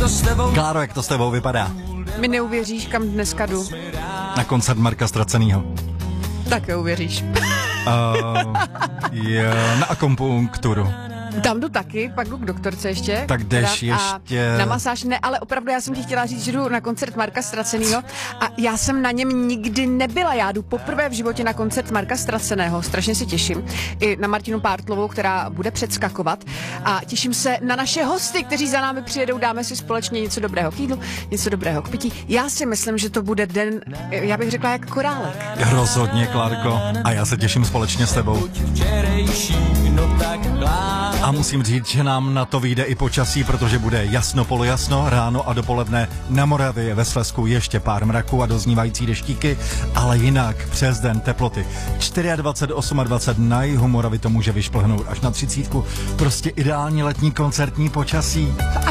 Kláro, jak to s tebou vypadá? Mi neuvěříš, kam dneska jdu. Na koncert Marka Stracenýho. Tak jo, uvěříš. Na akupunkturu. Tam jdu taky, pak jdu k doktorce ještě. Tak jdeš ještě... Na masáž ne, ale opravdu já jsem ti chtěla říct, že jdu na koncert Marka Stracenýho a já jsem na něm nikdy nebyla. Já jdu poprvé v životě na koncert Marka Straceného, strašně se těším. I na Martinu Pártlovou, která bude předskakovat. A těším se na naše hosty, kteří za námi přijedou, dáme si společně něco dobrého k jídlu, něco dobrého k pití. Já si myslím, že to bude den, já bych řekla, jak korálek. Rozhodně, Klárko. A já se těším společně s tebou. A musím říct, že nám na to vyjde i počasí, protože bude jasno polojasno, ráno a dopoledne na Moravě, ve Slezsku ještě pár mraků a doznívající deštíky, ale jinak přes den teploty 24, 28, na jihu Moravy to může vyšplhnout až na 30. Prostě ideální letní koncertní počasí.